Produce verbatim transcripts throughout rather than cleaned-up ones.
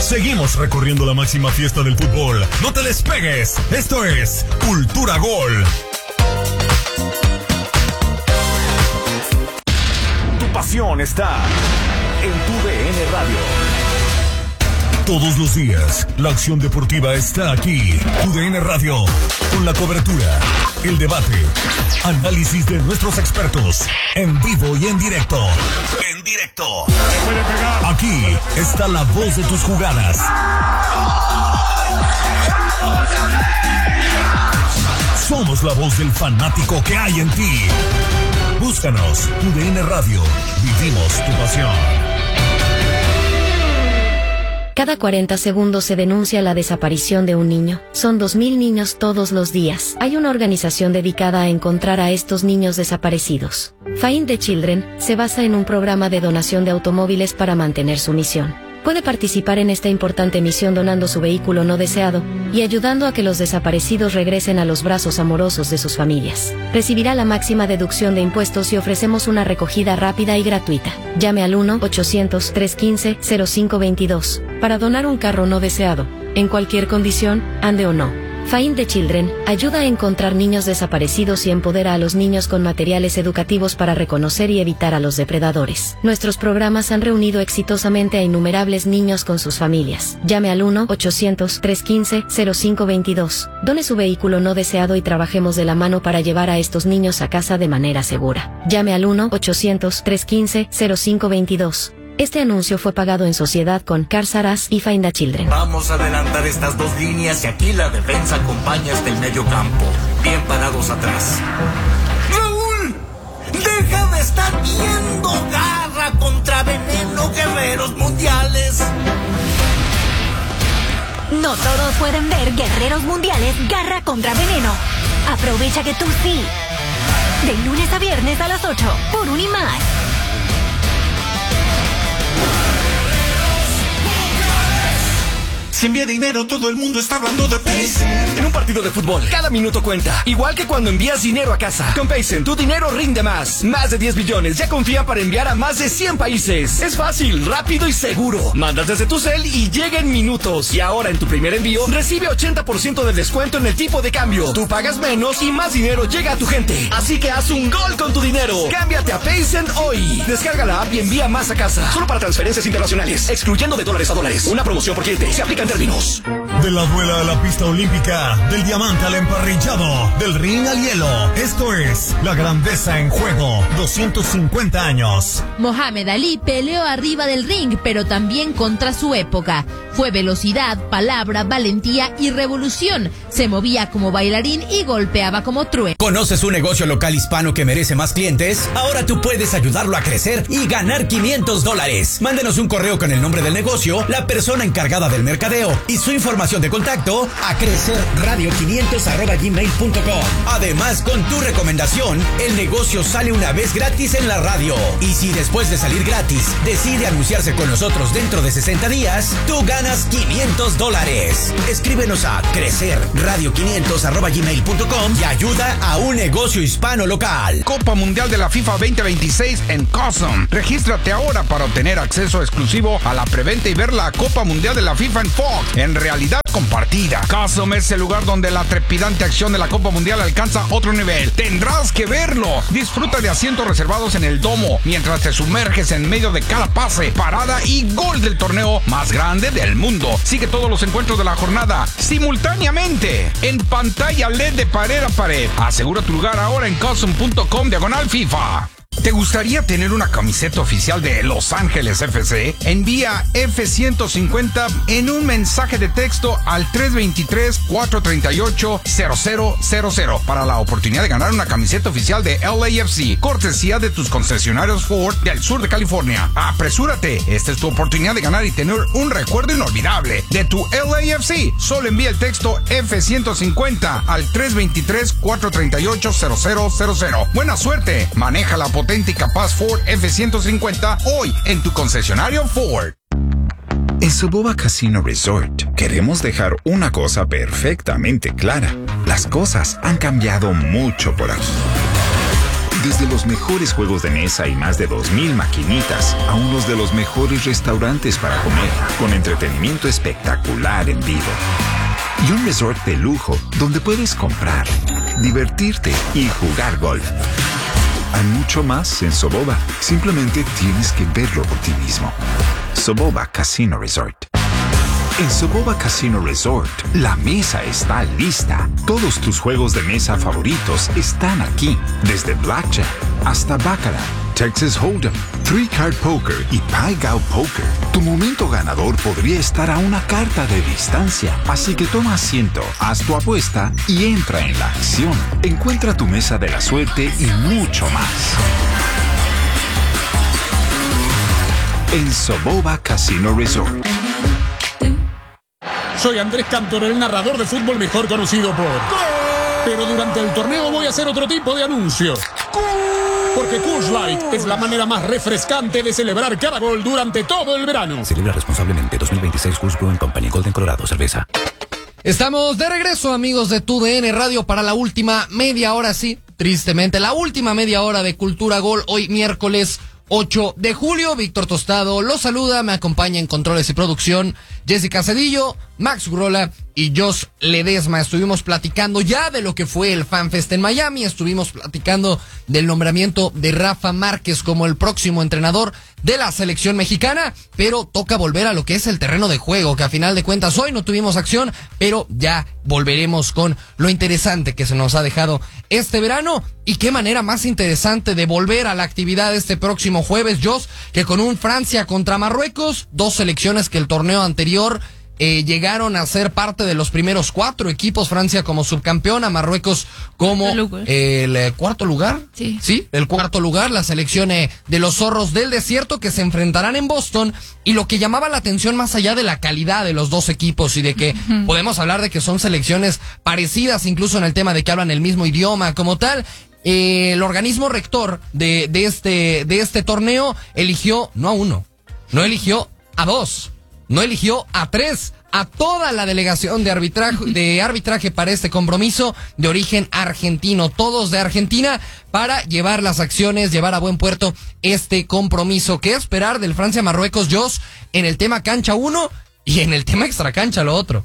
Seguimos recorriendo la máxima fiesta del fútbol. No te despegues. Esto es Cultura Gol. Tu pasión está en tu D N Radio. Todos los días, la acción deportiva está aquí. Tu D N Radio, con la cobertura, el debate, análisis de nuestros expertos, en vivo y en directo. En directo. Aquí está la voz de tus jugadas. Somos la voz del fanático que hay en ti. Búscanos, Tu D N Radio. Vivimos tu pasión. Cada cuarenta segundos se denuncia la desaparición de un niño. Son dos mil niños todos los días. Hay una organización dedicada a encontrar a estos niños desaparecidos. Find the Children se basa en un programa de donación de automóviles para mantener su misión. Puede participar en esta importante misión donando su vehículo no deseado y ayudando a que los desaparecidos regresen a los brazos amorosos de sus familias. Recibirá la máxima deducción de impuestos y ofrecemos una recogida rápida y gratuita. Llame al uno ochocientos, trescientos quince, cero cinco veintidós para donar un carro no deseado, en cualquier condición, ande o no. Find the Children ayuda a encontrar niños desaparecidos y empodera a los niños con materiales educativos para reconocer y evitar a los depredadores. Nuestros programas han reunido exitosamente a innumerables niños con sus familias. Llame al uno ochocientos, trescientos quince, cero cinco veintidós. Done su vehículo no deseado y trabajemos de la mano para llevar a estos niños a casa de manera segura. Llame al uno ochocientos, trescientos quince, cero cinco veintidós. Este anuncio fue pagado en sociedad con Cars R Us y Find the Children. Vamos a adelantar estas dos líneas y aquí la defensa acompaña hasta el medio campo. Bien parados atrás. ¡Raúl! ¡Deja de estar viendo! ¡Garra contra veneno, guerreros mundiales! No todos pueden ver Guerreros Mundiales Garra contra Veneno. Aprovecha que tú sí. De lunes a viernes a las ocho por Unimás. Si envía dinero, todo el mundo está hablando de Paycen. En un partido de fútbol, cada minuto cuenta. Igual que cuando envías dinero a casa. Con Paycen, tu dinero rinde más. Más de diez billones ya confía para enviar a más de cien países. Es fácil, rápido y seguro. Mandas desde tu cel y llega en minutos. Y ahora en tu primer envío, recibe ochenta por ciento de descuento en el tipo de cambio. Tú pagas menos y más dinero llega a tu gente. Así que haz un gol con tu dinero. Cámbiate a Paycen hoy. Descarga la app y envía más a casa. Solo para transferencias internacionales, excluyendo de dólares a dólares. Una promoción por cliente. Se aplica términos. De la duela a la pista olímpica, del diamante al emparrillado, del ring al hielo. Esto es la grandeza en juego. doscientos cincuenta años. Mohamed Ali peleó arriba del ring, pero también contra su época. Fue velocidad, palabra, valentía y revolución. Se movía como bailarín y golpeaba como trueno. ¿Conoces un negocio local hispano que merece más clientes? Ahora tú puedes ayudarlo a crecer y ganar quinientos dólares. Mándenos un correo con el nombre del negocio, la persona encargada del mercadeo y su información de contacto a crecerradio quinientos arroba gmail punto com. Además, con tu recomendación, el negocio sale una vez gratis en la radio. Y si después de salir gratis decide anunciarse con nosotros dentro de sesenta días, tú ganas quinientos dólares. Escríbenos a crecerradio quinientos arroba gmail punto com y ayuda a un negocio hispano local. Copa Mundial de la FIFA veinte veintiséis en Cosm. Regístrate ahora para obtener acceso exclusivo a la preventa y ver la Copa Mundial de la FIFA en Fox en realidad compartida. Cosm es el lugar donde la trepidante acción de la Copa Mundial alcanza otro nivel. Tendrás que verlo. Disfruta de asientos reservados en el domo mientras te sumerges en medio de cada pase, parada y gol del torneo más grande del mundo. Sigue todos los encuentros de la jornada simultáneamente en pantalla L E D de pared a pared. Asegura tu lugar ahora en cosm punto com diagonal FIFA. ¿Te gustaría tener una camiseta oficial de Los Ángeles F C? Envía F ciento cincuenta en un mensaje de texto al tres dos tres, cuatro tres ocho, cero cero cero cero para la oportunidad de ganar una camiseta oficial de L A F C, cortesía de tus concesionarios Ford del sur de California. ¡Apresúrate! Esta es tu oportunidad de ganar y tener un recuerdo inolvidable de tu L A F C. Solo envía el texto F ciento cincuenta al tres dos tres, cuatro tres ocho, cero cero cero cero. ¡Buena suerte! Maneja la potente y capaz Ford F ciento cincuenta hoy en tu concesionario Ford. En Soboba Casino Resort queremos dejar una cosa perfectamente clara. Las cosas han cambiado mucho por aquí. Desde los mejores juegos de mesa y más de dos mil maquinitas a unos de los mejores restaurantes para comer, con entretenimiento espectacular en vivo. Y un resort de lujo donde puedes comprar, divertirte y jugar golf. Hay mucho más en Soboba. Simplemente tienes que verlo por ti mismo. Soboba Casino Resort. En Soboba Casino Resort, la mesa está lista. Todos tus juegos de mesa favoritos están aquí. Desde Blackjack hasta Baccarat, Texas Hold'em, Three Card Poker y Pai Gow Poker. Tu momento ganador podría estar a una carta de distancia. Así que toma asiento, haz tu apuesta y entra en la acción. Encuentra tu mesa de la suerte y mucho más. En Soboba Casino Resort. Soy Andrés Cantor, el narrador de fútbol mejor conocido por... Pero durante el torneo voy a hacer otro tipo de anuncio. Porque Coors Light es la manera más refrescante de celebrar cada gol durante todo el verano. Celebra responsablemente. dos mil veintiséis Coors Brewing Company. Golden, Colorado. Cerveza. Estamos de regreso, amigos de Tu D N Radio, para la última media hora, sí, tristemente, la última media hora de Cultura Gol, hoy miércoles ocho de julio. Víctor Tostado los saluda, me acompaña en controles y producción Jessica Cedillo, Max Grola y Jos Ledesma. Estuvimos platicando ya de lo que fue el FanFest en Miami, estuvimos platicando del nombramiento de Rafa Márquez como el próximo entrenador de la selección mexicana, pero toca volver a lo que es el terreno de juego, que a final de cuentas hoy no tuvimos acción, pero ya volveremos con lo interesante que se nos ha dejado este verano. Y qué manera más interesante de volver a la actividad este próximo jueves, Jos, que con un Francia contra Marruecos, dos selecciones que el torneo anterior Eh, llegaron a ser parte de los primeros cuatro equipos, Francia como subcampeona, Marruecos como eh, el eh, cuarto lugar, sí. sí, el cuarto lugar, la selección eh, de los zorros del desierto que se enfrentarán en Boston. Y lo que llamaba la atención, más allá de la calidad de los dos equipos y de que uh-huh. podemos hablar de que son selecciones parecidas, incluso en el tema de que hablan el mismo idioma como tal, eh, el organismo rector de, de este, de este torneo eligió no a uno, no eligió a dos, no eligió a tres, a toda la delegación de arbitraje, de arbitraje para este compromiso de origen argentino, todos de Argentina, para llevar las acciones, llevar a buen puerto este compromiso. ¿Qué esperar del Francia-Marruecos, Jos, en el tema cancha uno y en el tema extracancha lo otro?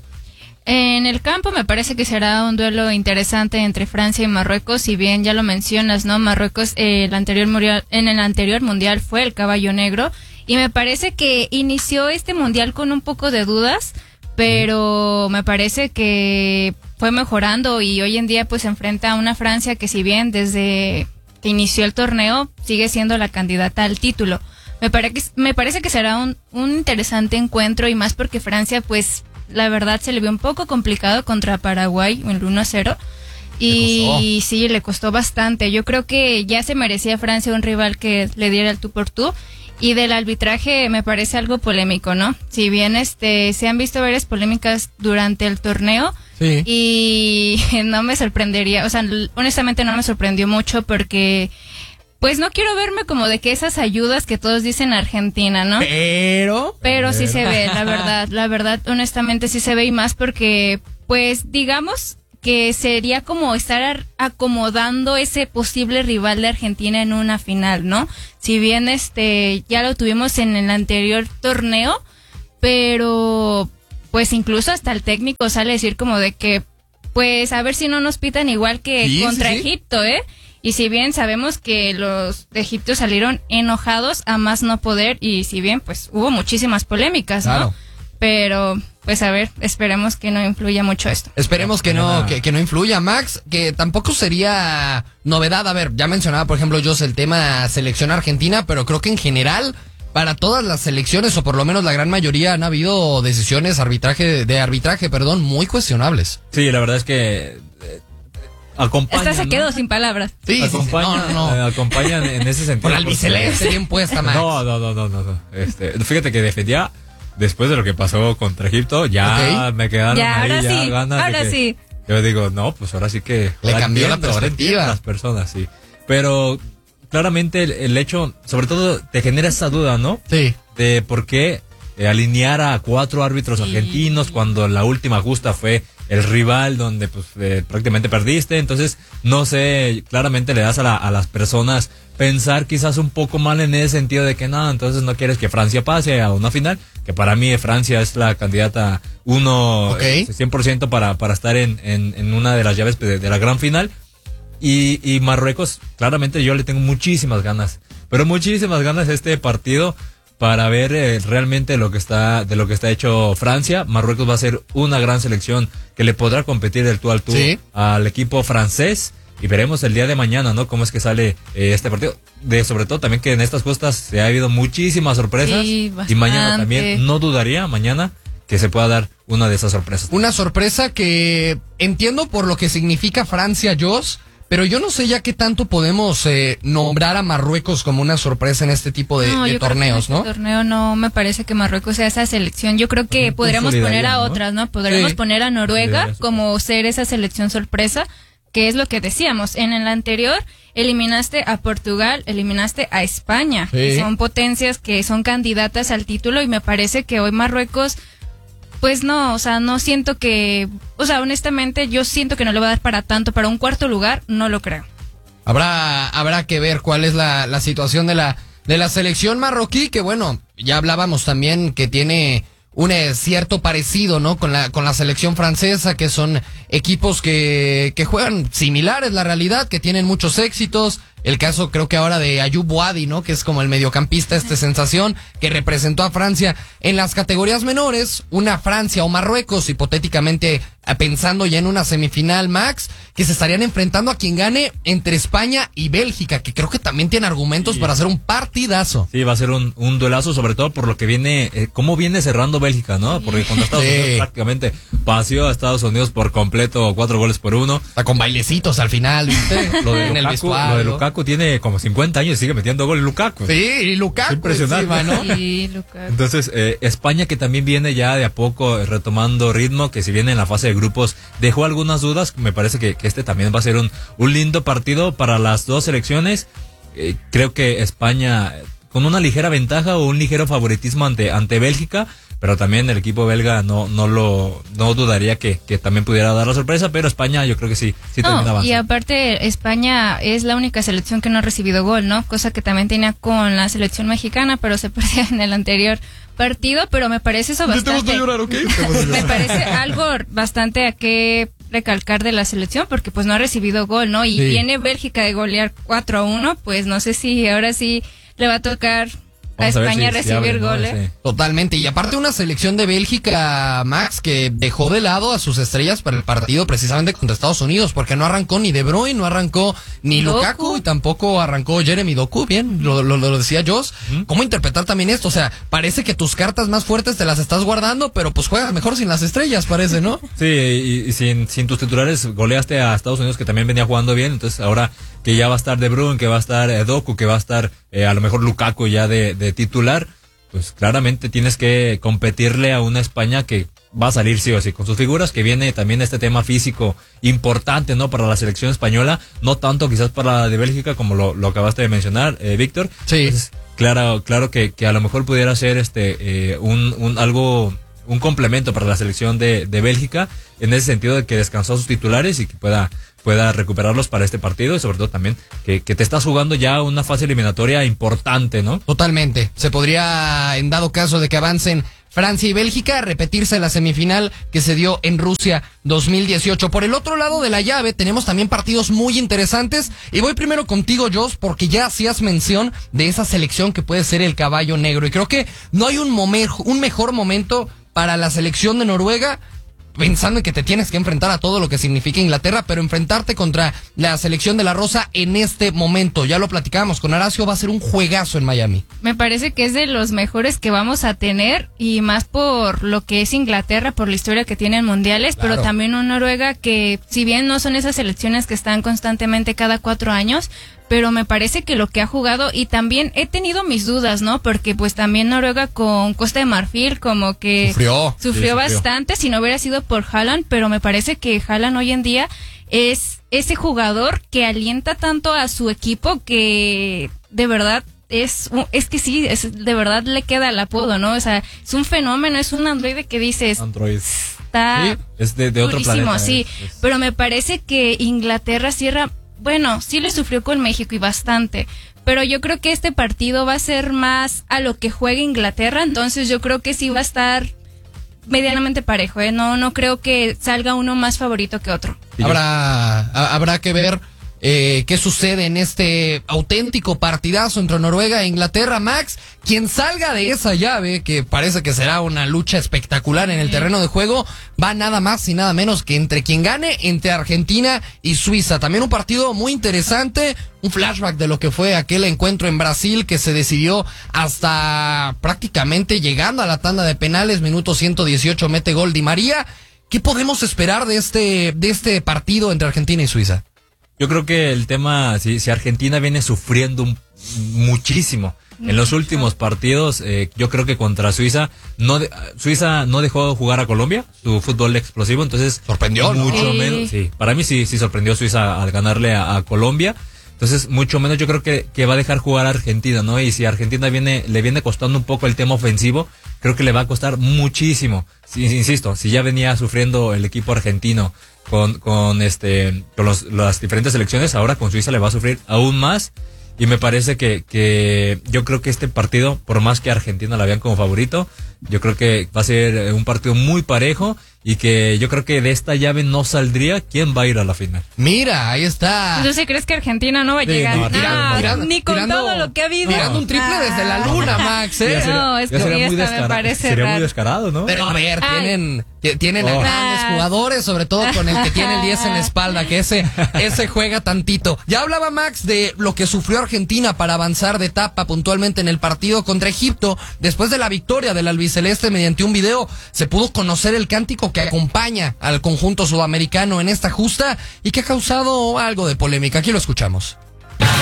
En el campo me parece que será un duelo interesante entre Francia y Marruecos, si bien ya lo mencionas, ¿no? Marruecos eh, el anterior mundial, en el anterior mundial fue el caballo negro, y me parece que inició este mundial con un poco de dudas, pero me parece que fue mejorando y hoy en día pues se enfrenta a una Francia que, si bien desde que inició el torneo sigue siendo la candidata al título. Me, pare que, me parece que será un, un interesante encuentro, y más porque Francia pues la verdad se le vio un poco complicado contra Paraguay, el uno a cero. Y sí, le costó bastante. Yo creo que ya se merecía Francia un rival que le diera el tú por tú. Y del arbitraje me parece algo polémico, ¿no? Si bien este se han visto varias polémicas durante el torneo, sí. Y no me sorprendería, o sea, honestamente no me sorprendió mucho porque pues no quiero verme como de que esas ayudas que todos dicen Argentina, ¿no? Pero... Pero sí se ve, la verdad, la verdad, honestamente sí se ve, y más porque, pues, digamos que sería como estar acomodando ese posible rival de Argentina en una final, ¿no? Si bien este ya lo tuvimos en el anterior torneo, pero pues incluso hasta el técnico sale a decir como de que, pues, a ver si no nos pitan igual que sí, contra sí, sí. Egipto, ¿eh? Y si bien sabemos que los egipcios salieron enojados a más no poder, y si bien pues hubo muchísimas polémicas, ¿no? Claro. Pero, pues a ver, esperemos que no influya mucho esto. Esperemos que no, que, que no influya, Max, que tampoco sería novedad. A ver, ya mencionaba, por ejemplo, yo el tema selección argentina, pero creo que en general, para todas las selecciones, o por lo menos la gran mayoría, han habido decisiones arbitraje, de arbitraje, perdón, muy cuestionables. Sí, la verdad es que... Eh, acompañan, Esta se quedó ¿no? sin palabras. Sí, acompañan, sí, no, no. Eh, acompañan en ese sentido. Por la albiceleste bien puesta, Max. No, no, no, no, no. no. Este, fíjate que defendía, después de lo que pasó contra Egipto, ya okay. me quedaron ya, ahí ahora ya sí, ganas ahora de que, sí. Yo digo, no, pues ahora sí que... Le cambió entiendo, la perspectiva. Las personas, sí. Pero claramente el, el hecho, sobre todo, te genera esa duda, ¿no? Sí. De por qué eh, alinear a cuatro árbitros Sí. argentinos cuando la última justa fue el rival donde pues eh, prácticamente perdiste. Entonces, no sé, claramente le das a, la, a las personas pensar quizás un poco mal en ese sentido de que no, entonces no quieres que Francia pase a una final, que para mí Francia es la candidata uno, Ok. cien por ciento para, para estar en, en, en una de las llaves de, de la gran final. Y, y Marruecos, claramente yo le tengo muchísimas ganas, pero muchísimas ganas a este partido para ver eh, realmente lo que está, de lo que está hecho Francia. Marruecos va a ser una gran selección que le podrá competir del tú al tú Sí. al equipo francés. Y veremos el día de mañana, ¿no? Cómo es que sale eh, este partido. De sobre todo también que en estas justas se ha habido muchísimas sorpresas. Sí, y mañana bastante. también, no dudaría mañana que se pueda dar una de esas sorpresas. Una sorpresa que entiendo por lo que significa Francia, Jos, pero yo no sé ya qué tanto podemos eh, nombrar a Marruecos como una sorpresa en este tipo de, No, de yo creo torneos, que en ¿no? este torneo no me parece que Marruecos sea esa selección. Yo creo que Un podríamos poner a consolidaría, ¿no? otras, ¿no? Podríamos Sí. poner a Noruega Consolidaría su como ser esa selección sorpresa, que es lo que decíamos. En el anterior eliminaste a Portugal, eliminaste a España, Sí. que son potencias que son candidatas al título, y me parece que hoy Marruecos, pues no, o sea, no siento que, o sea, honestamente yo siento que no le va a dar para tanto, para un cuarto lugar, no lo creo. Habrá, habrá que ver cuál es la, la situación de la, de la selección marroquí, que bueno, ya hablábamos también que tiene un eh, cierto parecido, ¿no? Con la, con la selección francesa, que son equipos que, que juegan similares, la realidad, que tienen muchos éxitos. El caso creo que ahora de Ayoub Boadi, ¿no? Que es como el mediocampista, este sensación, que representó a Francia en las categorías menores, una Francia o Marruecos, hipotéticamente pensando ya en una semifinal, Max, que se estarían enfrentando a quien gane entre España y Bélgica, que creo que también tiene argumentos para hacer un partidazo. Sí, va a ser un, un duelazo, sobre todo por lo que viene, eh, cómo viene cerrando Bélgica, ¿no? Porque contra Estados Sí. Unidos prácticamente paseó a Estados Unidos por completo, cuatro goles por uno. Está con bailecitos al final, ¿viste? Lo de en el Lukaku, vestuario. lo de Lukaku tiene como cincuenta años y sigue metiendo goles Lukaku. Sí, y Lukaku Es impresionante. encima, ¿no? Sí, Lucas. Entonces, eh, España, que también viene ya de a poco eh, retomando ritmo, que si viene en la fase de grupos dejó algunas dudas, me parece que, que este también va a ser un, un lindo partido para las dos selecciones. Eh, creo que España eh, con una ligera ventaja o un ligero favoritismo ante, ante Bélgica, pero también el equipo belga no, no lo, no dudaría que, que también pudiera dar la sorpresa, pero España yo creo que sí, sí termina No, y avanzando. aparte España es la única selección que no ha recibido gol, ¿no? Cosa que también tenía con la selección mexicana, pero se perdió en el anterior partido, pero me parece eso bastante... Me parece algo bastante a qué recalcar de la selección, porque pues no ha recibido gol, ¿no? Y Sí. viene Bélgica de golear cuatro a uno, pues no sé si ahora sí le va a tocar a Vamos a ver España si- si recibir abre, ¿no? goles. Sí. Totalmente, y aparte una selección de Bélgica, Max, que dejó de lado a sus estrellas para el partido precisamente contra Estados Unidos, porque no arrancó ni De Bruyne, no arrancó ni Doku. Lukaku, y tampoco arrancó Jeremy Doku, bien, lo, lo, lo decía Jos. ¿Cómo interpretar también esto? O sea, parece que tus cartas más fuertes te las estás guardando, pero pues juegas mejor sin las estrellas, parece, ¿no? Sí, y, y sin, sin tus titulares goleaste a Estados Unidos, que también venía jugando bien. Entonces ahora que ya va a estar De Bruyne, que va a estar eh, Doku, que va a estar eh, a lo mejor Lukaku ya de, de titular, pues claramente tienes que competirle a una España que va a salir sí o sí con sus figuras, que viene también este tema físico importante, ¿no? Para la selección española, no tanto quizás para la de Bélgica como lo, lo acabaste de mencionar, eh, Víctor. Sí. Entonces, claro, claro que, que a lo mejor pudiera ser este eh, un, un algo un complemento para la selección de, de Bélgica, en ese sentido de que descansó a sus titulares y que pueda pueda recuperarlos para este partido, y sobre todo también que, que te estás jugando ya una fase eliminatoria importante, ¿no? Totalmente. Se podría, en dado caso de que avancen Francia y Bélgica, repetirse la semifinal que se dio en Rusia dos mil dieciocho. Por el otro lado de la llave tenemos también partidos muy interesantes, y voy primero contigo, Jos, porque ya hacías mención de esa selección que puede ser el caballo negro, y creo que no hay un, momer, un mejor momento para la selección de Noruega, pensando en que te tienes que enfrentar a todo lo que significa Inglaterra, pero enfrentarte contra la selección de la Rosa en este momento. Ya lo platicábamos con Horacio, va a ser un juegazo en Miami. Me parece que es de los mejores que vamos a tener, y más por lo que es Inglaterra, por la historia que tienen mundiales, Claro. pero también un Noruega que, si bien no son esas selecciones que están constantemente cada cuatro años, pero me parece que lo que ha jugado, y también he tenido mis dudas, ¿no? Porque pues también Noruega con Costa de Marfil como que Sufrió. sufrió Sí, sufrió. bastante si no hubiera sido por Haaland, pero me parece que Haaland hoy en día es ese jugador que alienta tanto a su equipo que de verdad es, es que sí, es, de verdad le queda el apodo, ¿no? O sea, es un fenómeno, es un androide que dices... Android. Está sí, es de, de otro durísimo, planeta. sí, es, es... pero me parece que Inglaterra cierra, bueno, sí le sufrió con México y bastante, pero yo creo que este partido va a ser más a lo que juega Inglaterra, entonces yo creo que sí va a estar medianamente parejo, ¿eh? No, no creo que salga uno más favorito que otro. Habrá, a, habrá que ver eh, qué sucede en este auténtico partidazo entre Noruega e Inglaterra. Max, quien salga de esa llave, que parece que será una lucha espectacular en el terreno de juego, va nada más y nada menos que entre quien gane, entre Argentina y Suiza. También un partido muy interesante, un flashback de lo que fue aquel encuentro en Brasil que se decidió hasta prácticamente llegando a la tanda de penales, minuto ciento dieciocho, mete gol Di María. ¿Qué podemos esperar de este, de este partido entre Argentina y Suiza? Yo creo que el tema, si, si Argentina viene sufriendo un, muchísimo en los últimos partidos, eh, yo creo que contra Suiza, no de, Suiza no dejó jugar a Colombia, su fútbol explosivo, entonces sorprendió, ¿no? Mucho Sí. menos, sí, para mí sí, sí sorprendió Suiza al ganarle a, a Colombia. Entonces, mucho menos yo creo que, que va a dejar jugar a Argentina, ¿no? Y si Argentina viene, le viene costando un poco el tema ofensivo, creo que le va a costar muchísimo. Sí, insisto, si ya venía sufriendo el equipo argentino con, con este, con los, las diferentes selecciones, ahora con Suiza le va a sufrir aún más. Y me parece que, que yo creo que este partido, por más que Argentina la vean como favorito, yo creo que va a ser un partido muy parejo y que yo creo que de esta llave no saldría quién va a ir a la final. Mira, ahí está. ¿Tú sí crees que Argentina no va a Sí, llegar? no, No, tirando, tirando, ni con tirando, todo lo que ha habido. Tirando un triple Ah. desde la luna, Max, ¿eh? Ya sería- No, es ya que sería muy esta me descarado, parece sería muy raro. descarado, ¿no? Pero a ver, Ay. tienen, t- tienen a Oh. grandes Ah. jugadores, sobre todo con el que tiene el diez en la espalda, que ese, ese juega tantito. Ya hablaba Max de lo que sufrió Argentina para avanzar de etapa puntualmente en el partido contra Egipto. Después de la victoria del albiceleste, mediante un video se pudo conocer el cántico que acompaña al conjunto sudamericano en esta justa y que ha causado algo de polémica. Aquí lo escuchamos.